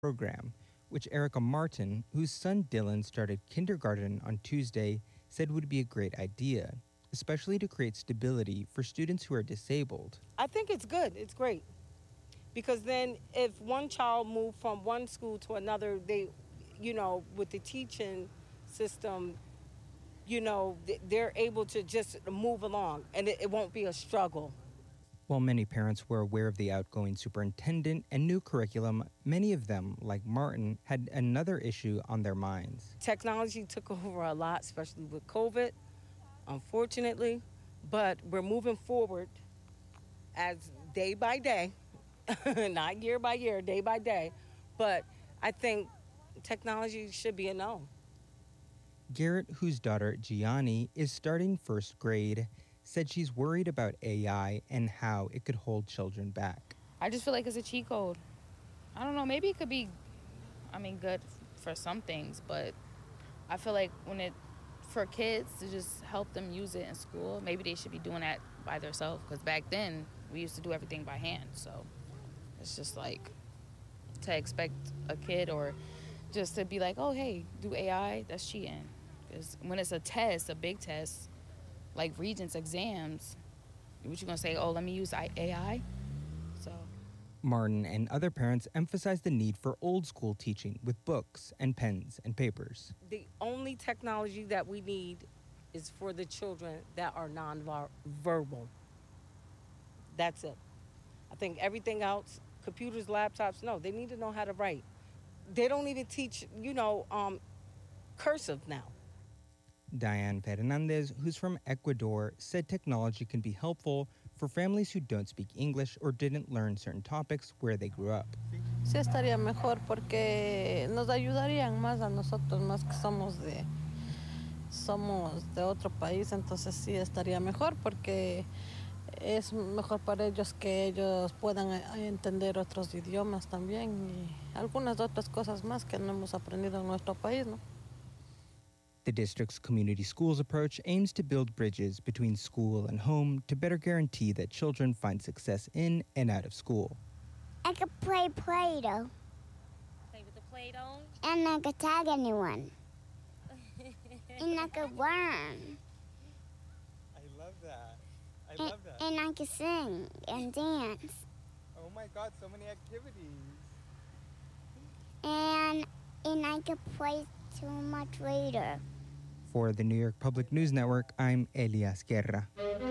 program, which Erica Martin, whose son Dylan started kindergarten on Tuesday, said would be a great idea, especially to create stability for students who are disabled. I think it's good. It's great. Because then if one child moved from one school to another, with the teaching system, they're able to just move along and it won't be a struggle. While many parents were aware of the outgoing superintendent and new curriculum, many of them, like Martin, had another issue on their minds. Technology took over a lot, especially with COVID, unfortunately, but we're moving forward as day by day, not year by year, day by day, but I think technology should be a no. Garrett, whose daughter Gianni is starting first grade, said she's worried about AI and how it could hold children back. I just feel like it's a cheat code. I don't know, maybe it could be, good for some things, but I feel like for kids to just help them use it in school, maybe they should be doing that by themselves, because back then we used to do everything by hand, so it's just like to expect a kid or just to be like, oh, hey, do AI, that's cheating. Because when it's a test, a big test, like Regents exams, what you gonna say, oh, let me use AI? So Martin and other parents emphasize the need for old school teaching with books and pens and papers. The only technology that we need is for the children that are nonverbal. That's it. I think everything else, computers, laptops, no, they need to know how to write. They don't even teach, cursive now. Diane Fernandez, who's from Ecuador, said technology can be helpful for families who don't speak English or didn't learn certain topics where they grew up. Sí estaría mejor porque nos ayudarían más a nosotros, más que somos de otro país, entonces sí estaría mejor porque es mejor para ellos que ellos puedan entender otros idiomas también y algunas otras cosas más que no hemos aprendido en nuestro país, ¿no? The district's community schools approach aims to build bridges between school and home to better guarantee that children find success in and out of school. I could play Play-Doh. Play with the Play-Doh? And I could tag anyone. And I could learn. I love that. And I could sing and dance. Oh my God, so many activities. And I could play too much later. For the New York Public News Network, I'm Elias Guerra.